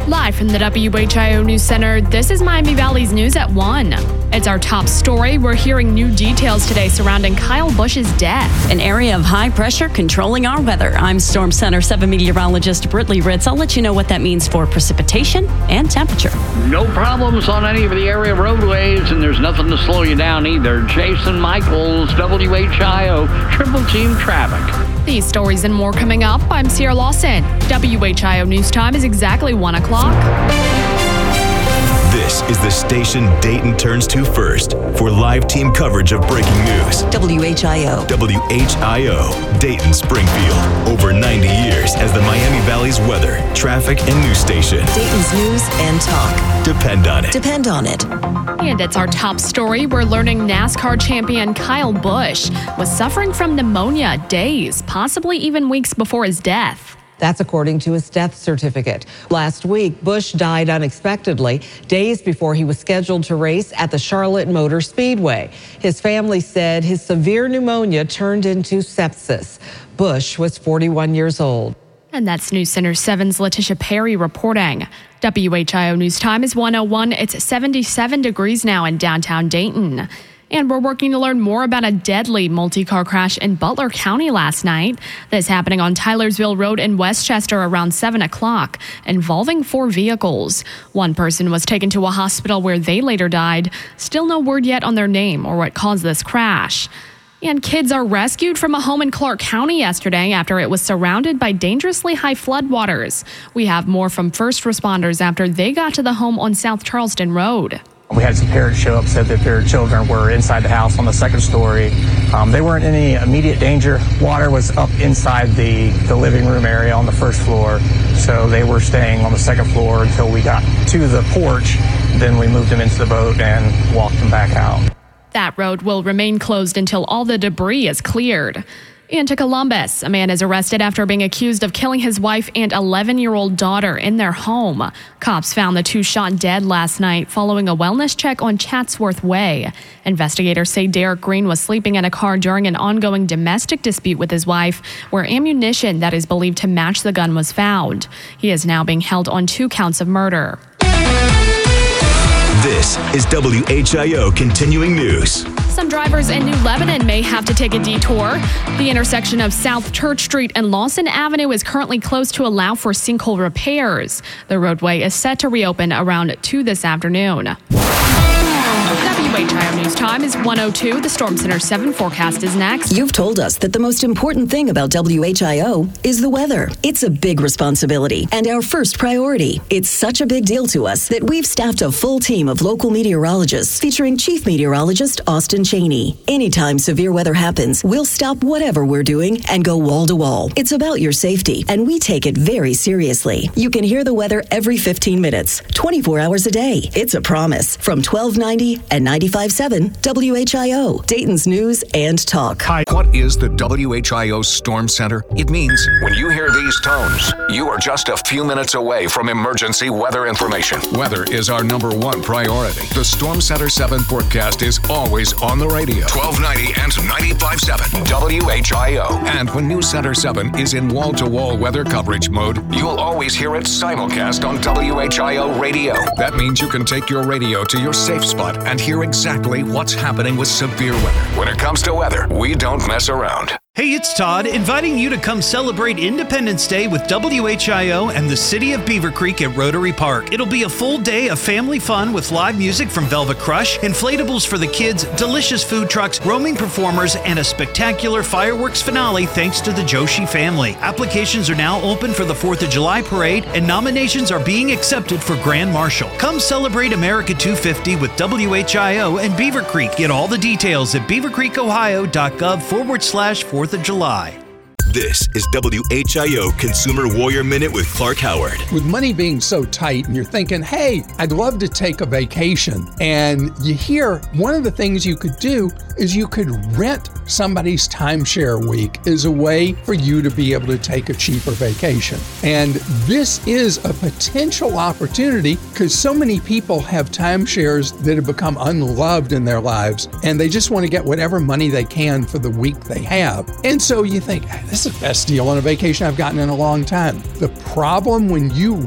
Live from the WHIO News Center, this is Miami Valley's News at 1. It's our top story. We're hearing new details today surrounding Kyle Busch's death. An area of high pressure controlling our weather. I'm Storm Center 7 meteorologist Brittany Ritz. I'll let you know what that means for precipitation and temperature. No problems on any of the area roadways, and there's nothing to slow you down either. Jason Michaels, WHIO, Triple Team Traffic. These stories and more coming up. I'm Sierra Lawson. WHIO News Time is exactly 1 o'clock. This is the station Dayton turns to first for live team coverage of breaking news. WHIO. WHIO, Dayton, Springfield. Over 90 years as the Miami Valley's weather, traffic, and news station. Dayton's news and talk. Depend on it. Depend on it. And it's our top story. We're learning NASCAR champion Kyle Busch was suffering from pneumonia days, possibly even weeks before his death. That's according to his death certificate. Last week, Busch died unexpectedly, days before he was scheduled to race at the Charlotte Motor Speedway. His family said his severe pneumonia turned into sepsis. Busch was 41 years old. And that's News Center 7's Letitia Perry reporting. WHIO News Time is 1:01. It's 77 degrees now in downtown Dayton. And we're working to learn more about a deadly multi-car crash in Butler County last night. This happening on Tylersville Road in Westchester around 7 o'clock, involving 4 vehicles. One person was taken to a hospital where they later died. Still no word yet on their name or what caused this crash. And kids are rescued from a home in Clark County yesterday after it was surrounded by dangerously high floodwaters. We have more from first responders after they got to the home on South Charleston Road. We had some parents show up, said that their children were inside the house on the second story. They weren't in any immediate danger. Water was up inside the living room area on the first floor, so they were staying on the second floor until we got to the porch. Then we moved them into the boat and walked them back out. That road will remain closed until all the debris is cleared. And to Columbus, a man is arrested after being accused of killing his wife and 11-year-old daughter in their home. Cops found the 2 shot dead last night following a wellness check on Chatsworth Way. Investigators say Derek Green was sleeping in a car during an ongoing domestic dispute with his wife, where ammunition that is believed to match the gun was found. He is now being held on 2 counts of murder. This is WHIO Continuing News. Some drivers in New Lebanon may have to take a detour. The intersection of South Church Street and Lawson Avenue is currently closed to allow for sinkhole repairs. The roadway is set to reopen around 2 this afternoon. WHIO News Time is 1:02. The Storm Center 7 forecast is next. You've told us that the most important thing about WHIO is the weather. It's a big responsibility and our first priority. It's such a big deal to us that we've staffed a full team of local meteorologists featuring Chief Meteorologist Austin Cheney. Anytime severe weather happens, we'll stop whatever we're doing and go wall to wall. It's about your safety, and we take it very seriously. You can hear the weather every 15 minutes, 24 hours a day. It's a promise from 1290 and 95.7 WHIO, Dayton's news and talk. Hi. What is the WHIO Storm Center? It means when you hear these tones, you are just a few minutes away from emergency weather information. Weather is our #1 priority. The Storm Center 7 forecast is always on the radio. 1290 and 95.7 WHIO. And when News Center 7 is in wall-to-wall weather coverage mode, you'll always hear it simulcast on WHIO radio. That means you can take your radio to your safe spot and hear exactly what's happening with severe weather. When it comes to weather, we don't mess around. Hey, it's Todd, inviting you to come celebrate Independence Day with WHIO and the City of Beaver Creek at Rotary Park. It'll be a full day of family fun with live music from Velvet Crush, inflatables for the kids, delicious food trucks, roaming performers, and a spectacular fireworks finale thanks to the Joshi family. Applications are now open for the 4th of July parade, and nominations are being accepted for Grand Marshal. Come celebrate America 250 with WHIO and Beaver Creek. Get all the details at beavercreekohio.gov/4th of July. This is WHIO Consumer Warrior Minute with Clark Howard. With money being so tight and you're thinking, hey, I'd love to take a vacation. And you hear one of the things you could do is you could rent somebody's timeshare week as a way for you to be able to take a cheaper vacation. And this is a potential opportunity because so many people have timeshares that have become unloved in their lives and they just want to get whatever money they can for the week they have. And so you think, this is the best deal on a vacation I've gotten in a long time. The problem when you